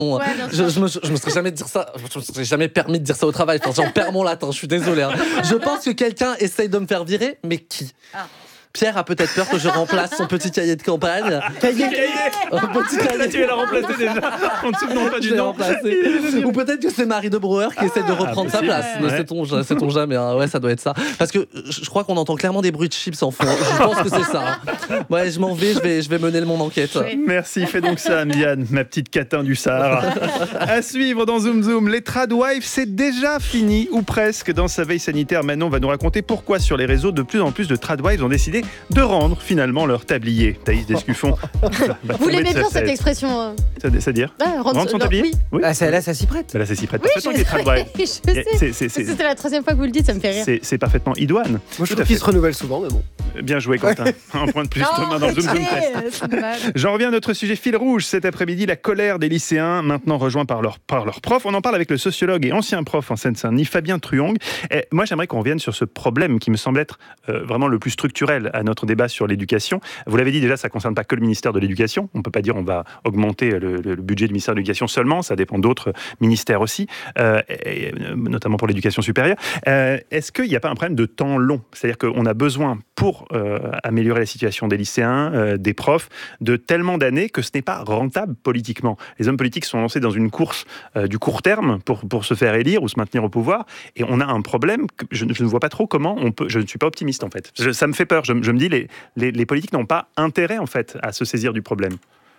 Ouais, je me serais jamais dire ça. Je me serais jamais permis de dire ça au travail. Enfin, j'en perds mon latin. Je suis désolé. Je pense que quelqu'un essaye de me faire virer, mais qui ? Pierre a peut-être peur que je remplace son petit cahier de campagne. Cahier. Petit cahier. Là, tu vas la remplacer déjà. On ne se souvient pas du nom. Ou peut-être que c'est Marie de Brouwer qui essaie de reprendre sa place. Ne sait-on jamais. Ouais, ça doit être ça. Parce que je crois qu'on entend clairement des bruits de chips en fond. Je pense que c'est ça. Ouais, je m'en vais. Je vais mener mon enquête. Merci. Fais donc ça, Miane, ma petite catin du Sahara. À suivre dans Zoom Zoom, les tradwives, c'est déjà fini, ou presque. Dans sa veille sanitaire, Manon va nous raconter pourquoi sur les réseaux, de plus en plus de tradwives ont décidé de rendre finalement leur tablier. Thaïs Descuffon. Vous l'aimez bien cette expression C'est-à-dire rendre son tablier. Oui. Là, ça s'y prête. Là, ça s'y prête Oui, parfaitement, les tradwives. je sais. C'était la troisième fois que vous le dites, ça me fait rire. C'est parfaitement idoine. Moi, je trouve qu'il se renouvelle souvent, mais bon. Bien joué, Quentin. Un point de plus demain dans le Zoom Zoom Test. J'en reviens à notre sujet fil rouge. Cet après-midi, la colère des lycéens, maintenant rejoints par leurs profs. On en parle avec le sociologue et ancien prof en Seine-Saint-Denis, Fabien Truong. Et moi, j'aimerais qu'on revienne sur ce problème qui me semble être vraiment le plus structurel à notre débat sur l'éducation. Vous l'avez dit déjà, ça ne concerne pas que le ministère de l'Éducation. On ne peut pas dire on va augmenter le budget du ministère de l'Éducation seulement. Ça dépend d'autres ministères aussi, et notamment pour l'éducation supérieure. Est-ce qu'il n'y a pas un problème de temps long ? C'est-à-dire qu'on a besoin, pour améliorer la situation des lycéens, des profs, de tellement d'années que ce n'est pas rentable politiquement. Les hommes politiques sont lancés dans une course du court terme pour se faire élire ou se maintenir au pouvoir, et on a un problème que je ne vois pas trop comment on peut. Je ne suis pas optimiste en fait. Ça me fait peur. Je me dis les politiques n'ont pas intérêt en fait à se saisir du problème.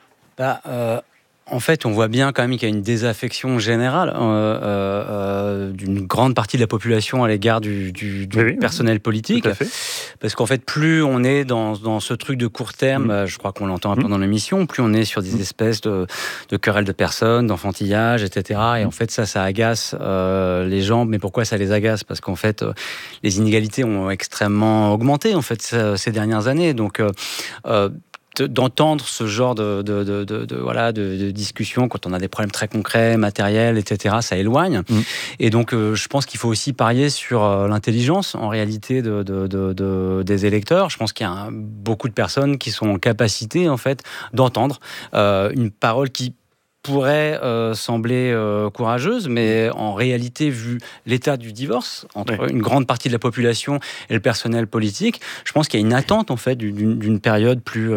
En fait, on voit bien quand même qu'il y a une désaffection générale d'une grande partie de la population à l'égard du personnel politique. Parce qu'en fait, plus on est dans ce truc de court terme, je crois qu'on l'entend un peu dans l'émission, plus on est sur des espèces de querelles de personnes, d'enfantillage, etc. Et en fait, ça agace les gens. Mais pourquoi ça les agace ? Parce qu'en fait, les inégalités ont extrêmement augmenté en fait ces dernières années. Donc d'entendre ce genre de discussion quand on a des problèmes très concrets, matériels, etc., ça éloigne. Et donc, je pense qu'il faut aussi parier sur l'intelligence, en réalité, des électeurs. Je pense qu'il y a beaucoup de personnes qui sont en capacité, en fait, d'entendre une parole qui pourrait sembler courageuse, mais en réalité, vu l'état du divorce entre une grande partie de la population et le personnel politique, je pense qu'il y a une attente en fait d'une période plus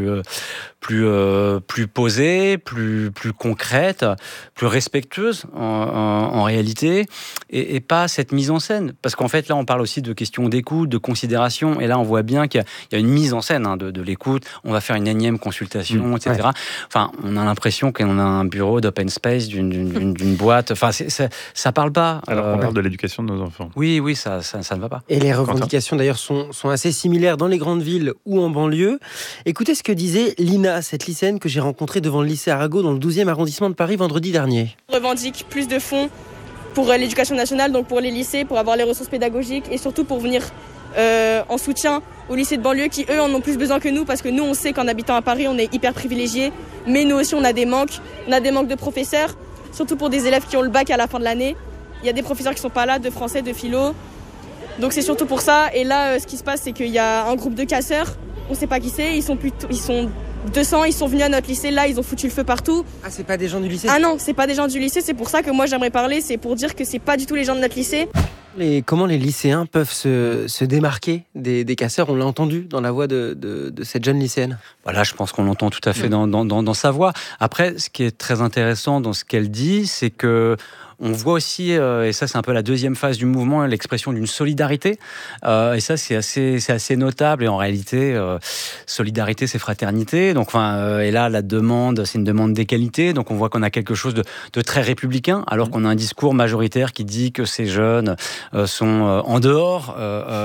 posée, plus concrète, plus respectueuse en réalité, et pas cette mise en scène. Parce qu'en fait, là, on parle aussi de questions d'écoute, de considération, et là, on voit bien qu'il y a une mise en scène de l'écoute. On va faire une énième consultation, etc. Ouais. Enfin, on a l'impression qu'on a un bureau d'open space d'une boîte. Enfin, ça parle pas. Alors qu'on parle de l'éducation de nos enfants. Oui, ça ne va pas. Et les revendications, d'ailleurs, sont assez similaires dans les grandes villes ou en banlieue. Écoutez ce que disait Lina, cette lycéenne que j'ai rencontrée devant le lycée Arago dans le 12e arrondissement de Paris vendredi dernier. On revendique plus de fonds pour l'éducation nationale, donc pour les lycées, pour avoir les ressources pédagogiques et surtout pour venir en soutien aux lycées de banlieue qui, eux, en ont plus besoin que nous, parce que nous, on sait qu'en habitant à Paris, on est hyper privilégiés, mais nous aussi, on a des manques. On a des manques de professeurs, surtout pour des élèves qui ont le bac à la fin de l'année. Il y a des professeurs qui sont pas là, de français, de philo. Donc c'est surtout pour ça. Et là, ce qui se passe, c'est qu'il y a un groupe de casseurs. On sait pas qui c'est. Ils sont 200. Ils sont venus à notre lycée. Là, ils ont foutu le feu partout. Ah, c'est pas des gens du lycée ? Ah non, c'est pas des gens du lycée. C'est pour ça que moi, j'aimerais parler. C'est pour dire que c'est pas du tout les gens de notre lycée. Comment les lycéens peuvent se démarquer des casseurs ? On l'a entendu dans la voix de cette jeune lycéenne. Voilà, je pense qu'on l'entend tout à fait dans sa voix. Après, ce qui est très intéressant dans ce qu'elle dit, c'est que on voit aussi, et ça c'est un peu la deuxième phase du mouvement, l'expression d'une solidarité. Et ça c'est assez notable. Et en réalité, solidarité c'est fraternité. Donc, et là la demande, c'est une demande d'égalité. Donc on voit qu'on a quelque chose de très républicain, alors qu'on a un discours majoritaire qui dit que ces jeunes sont en dehors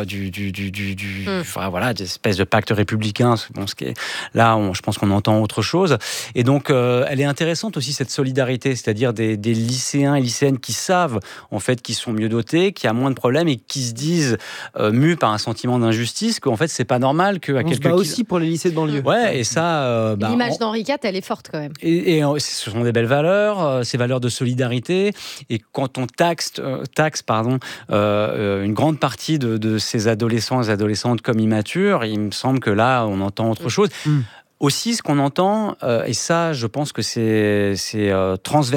des espèces de pacte républicain. Bon, là, je pense qu'on entend autre chose. Et donc elle est intéressante aussi cette solidarité, c'est-à-dire des lycéens et lycéennes qui savent en fait qu'ils sont mieux dotés, qui a moins de problèmes et qui se disent mus par un sentiment d'injustice, qu'en fait c'est pas normal que on se bat aussi pour les lycées de banlieue. Ouais, et ça l'image d'Henri IV, elle est forte quand même. Et ce sont des belles valeurs, ces valeurs de solidarité, et quand on taxe une grande partie de ces adolescents et adolescentes comme immatures, il me semble que là on entend autre chose. Aussi, ce qu'on entend, et ça, je pense que c'est transversal